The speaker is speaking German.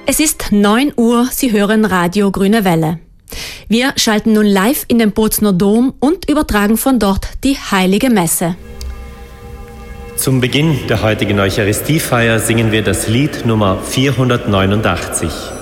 Es ist 9 Uhr, Sie hören Radio Grüne Welle. Wir schalten nun live in den Bozner Dom und übertragen von dort die Heilige Messe. Zum Beginn der heutigen Eucharistiefeier singen wir das Lied Nummer 489.